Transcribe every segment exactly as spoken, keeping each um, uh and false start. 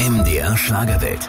M D R Schlagerwelt.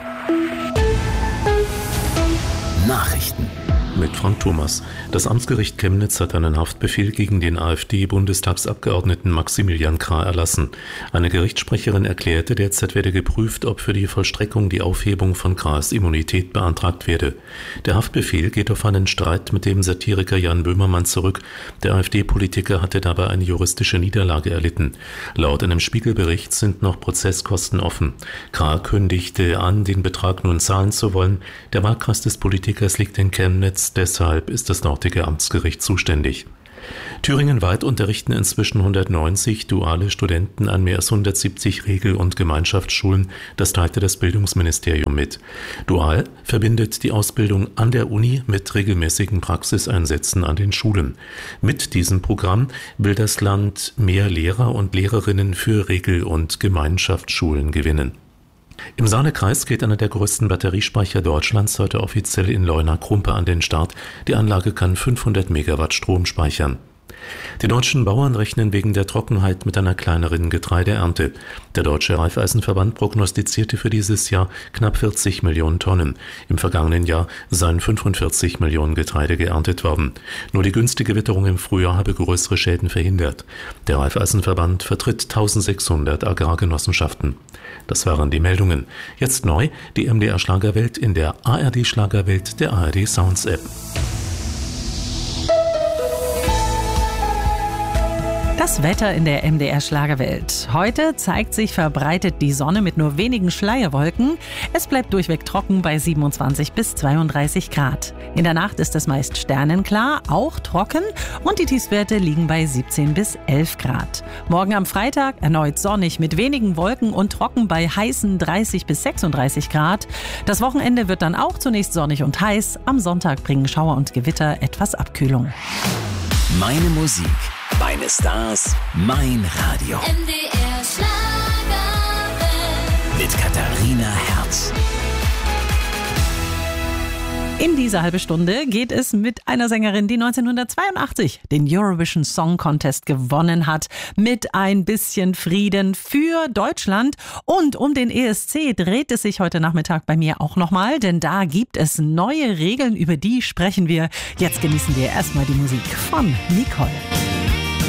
Nachrichten. Mit Frank Thomas. Das Amtsgericht Chemnitz hat einen Haftbefehl gegen den AfD-Bundestagsabgeordneten Maximilian Krah erlassen. Eine Gerichtssprecherin erklärte, derzeit werde geprüft, ob für die Vollstreckung die Aufhebung von Krahs Immunität beantragt werde. Der Haftbefehl geht auf einen Streit mit dem Satiriker Jan Böhmermann zurück. Der AfD-Politiker hatte dabei eine juristische Niederlage erlitten. Laut einem Spiegelbericht sind noch Prozesskosten offen. Krah kündigte an, den Betrag nun zahlen zu wollen. Der Wahlkreis des Politikers liegt in Chemnitz. Deshalb ist das dortige Amtsgericht zuständig. Thüringenweit unterrichten inzwischen hundertneunzig duale Studenten an mehr als hundertsiebzig Regel- und Gemeinschaftsschulen. Das teilte das Bildungsministerium mit. Dual verbindet die Ausbildung an der Uni mit regelmäßigen Praxiseinsätzen an den Schulen. Mit diesem Programm will das Land mehr Lehrer und Lehrerinnen für Regel- und Gemeinschaftsschulen gewinnen. Im Saale-Kreis geht einer der größten Batteriespeicher Deutschlands heute offiziell in Leuna-Krumpe an den Start. Die Anlage kann fünfhundert Megawatt Strom speichern. Die deutschen Bauern rechnen wegen der Trockenheit mit einer kleineren Getreideernte. Der Deutsche Raiffeisenverband prognostizierte für dieses Jahr knapp vierzig Millionen Tonnen. Im vergangenen Jahr seien fünfundvierzig Millionen Getreide geerntet worden. Nur die günstige Witterung im Frühjahr habe größere Schäden verhindert. Der Raiffeisenverband vertritt eintausendsechshundert Agrargenossenschaften. Das waren die Meldungen. Jetzt neu die M D R Schlagerwelt in der A R D Schlagerwelt der A R D Sounds App. Das Wetter in der M D R Schlagerwelt. Heute zeigt sich verbreitet die Sonne mit nur wenigen Schleierwolken. Es bleibt durchweg trocken bei siebenundzwanzig bis zweiunddreißig Grad. In der Nacht ist es meist sternenklar, auch trocken und die Tiefstwerte liegen bei siebzehn bis elf Grad. Morgen am Freitag erneut sonnig mit wenigen Wolken und trocken bei heißen dreißig bis sechsunddreißig Grad. Das Wochenende wird dann auch zunächst sonnig und heiß. Am Sonntag bringen Schauer und Gewitter etwas Abkühlung. Meine Musik, meine Stars, mein Radio. M D R Schlagerwelt. Mit Katharina Herz. In dieser halben Stunde geht es mit einer Sängerin, die neunzehnhundertzweiundachtzig den Eurovision Song Contest gewonnen hat, mit ein bisschen Frieden für Deutschland. Und um den E S C dreht es sich heute Nachmittag bei mir auch nochmal, denn da gibt es neue Regeln, über die sprechen wir. Jetzt genießen wir erstmal die Musik von Nicole.